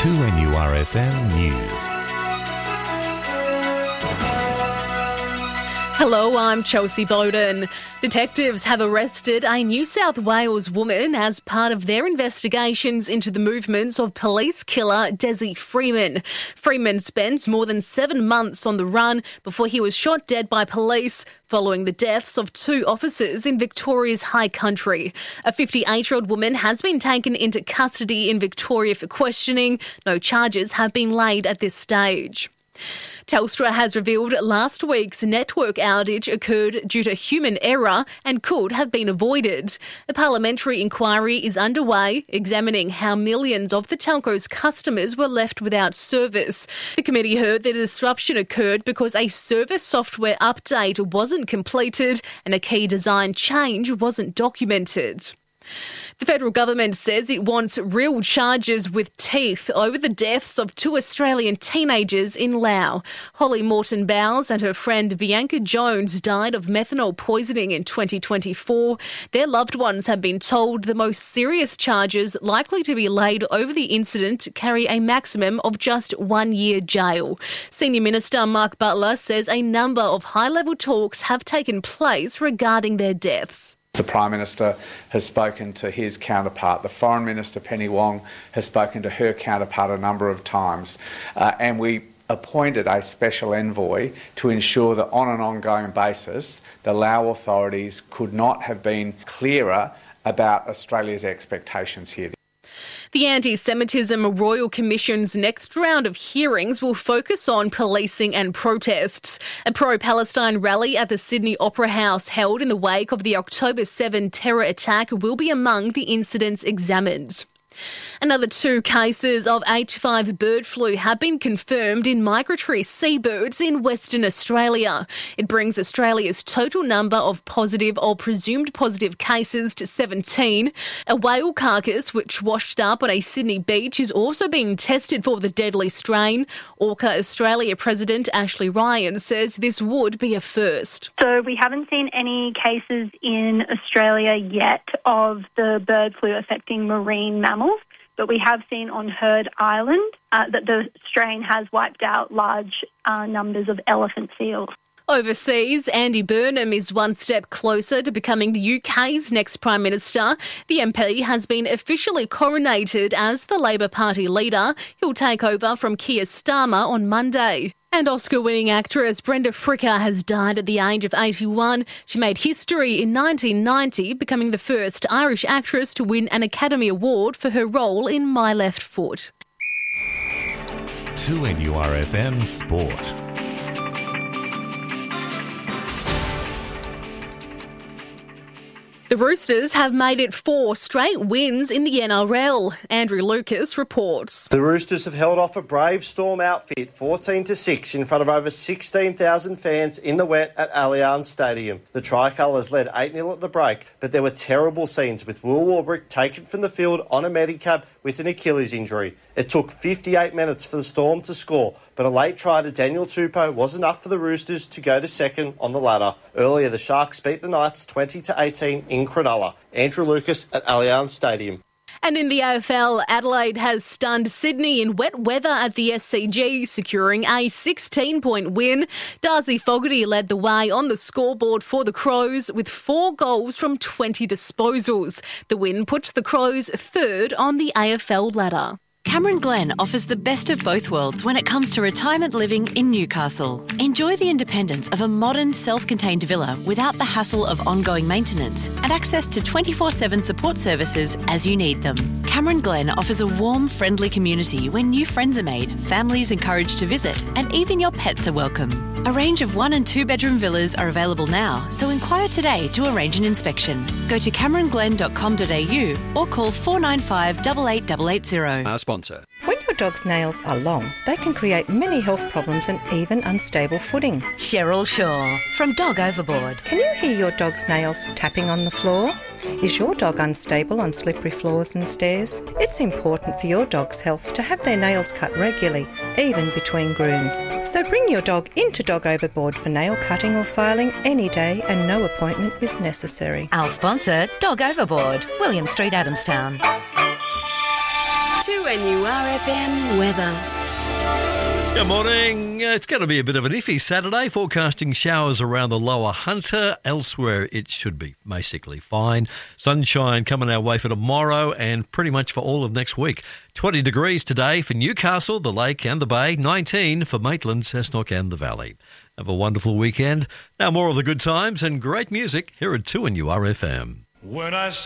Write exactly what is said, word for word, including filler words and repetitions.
two N U R F M News. Hello, I'm Chelsea Bowden. Detectives have arrested a New South Wales woman as part of their investigations into the movements of police killer Desi Freeman. Freeman spent more than seven months on the run before he was shot dead by police following the deaths of two officers in Victoria's High Country. A fifty-eight-year-old woman has been taken into custody in Victoria for questioning. No charges have been laid at this stage. Telstra has revealed last week's network outage occurred due to human error and could have been avoided. A parliamentary inquiry is underway examining how millions of the telco's customers were left without service. The committee heard the disruption occurred because a service software update wasn't completed and a key design change wasn't documented. The federal government says it wants real charges with teeth over the deaths of two Australian teenagers in Laos. Holly Morton Bowles and her friend Bianca Jones died of methanol poisoning in twenty twenty-four. Their loved ones have been told the most serious charges likely to be laid over the incident carry a maximum of just one year jail. Senior Minister Mark Butler says a number of high-level talks have taken place regarding their deaths. The Prime Minister has spoken to his counterpart. The Foreign Minister, Penny Wong, has spoken to her counterpart a number of times. Uh, and we appointed a special envoy to ensure that on an ongoing basis, the Laos authorities could not have been clearer about Australia's expectations here. The Anti-Semitism Royal Commission's next round of hearings will focus on policing and protests. A pro-Palestine rally at the Sydney Opera House held in the wake of the October seventh terror attack will be among the incidents examined. Another two cases of H five bird flu have been confirmed in migratory seabirds in Western Australia. It brings Australia's total number of positive or presumed positive cases to seventeen. A whale carcass which washed up on a Sydney beach is also being tested for the deadly strain. Orca Australia President Ashley Ryan says this would be a first. So we haven't seen any cases in Australia yet of the bird flu affecting marine mammals. But we have seen on Heard Island uh, that the strain has wiped out large uh, numbers of elephant seals. Overseas, Andy Burnham is one step closer to becoming the U K's next Prime Minister. The M P has been officially coronated as the Labor Party leader. He'll take over from Keir Starmer on Monday. And Oscar-winning actress Brenda Fricker has died at the age of eighty-one. She made history in nineteen ninety, becoming the first Irish actress to win an Academy Award for her role in My Left Foot. two N U R F M Sport. The Roosters have made it four straight wins in the N R L. Andrew Lucas reports. The Roosters have held off a brave Storm outfit fourteen to six in front of over sixteen thousand fans in the wet at Allianz Stadium. The Tricolours led eight nil at the break, but there were terrible scenes with Will Warbrick taken from the field on a Medicab with an Achilles injury. It took fifty-eight minutes for the Storm to score, but a late try to Daniel Tupou was enough for the Roosters to go to second on the ladder. Earlier, the Sharks beat the Knights twenty to eighteen in Cronulla. Andrew Lucas at Allianz Stadium. And in the A F L, Adelaide has stunned Sydney in wet weather at the S C G, securing a sixteen-point win. Darcy Fogarty led the way on the scoreboard for the Crows with four goals from twenty disposals. The win puts the Crows third on the A F L ladder. Cameron Glen offers the best of both worlds when it comes to retirement living in Newcastle. Enjoy the independence of a modern, self-contained villa without the hassle of ongoing maintenance and access to twenty-four seven support services as you need them. Cameron Glen offers a warm, friendly community where new friends are made, families encouraged to visit, and even your pets are welcome. A range of one and two bedroom villas are available now, so inquire today to arrange an inspection. Go to cameron glen dot com dot a u or call four nine five, eight eight eight eight zero. Our sponsor. When your dog's nails are long, they can create many health problems and even unstable footing. Cheryl Shaw from Dog Overboard. Can you hear your dog's nails tapping on the floor? Is your dog unstable on slippery floors and stairs? It's important for your dog's health to have their nails cut regularly, even between grooms. So bring your dog into Dog Overboard for nail cutting or filing any day and no appointment is necessary. Our sponsor, Dog Overboard, William Street, Adamstown. two N U R F M weather. Good morning. Uh, It's going to be a bit of an iffy Saturday. Forecasting showers around the lower Hunter. Elsewhere, it should be basically fine. Sunshine coming our way for tomorrow and pretty much for all of next week. twenty degrees today for Newcastle, the Lake and the Bay. nineteen for Maitland, Cessnock and the Valley. Have a wonderful weekend. Now more of the good times and great music here at two N U R F M. When I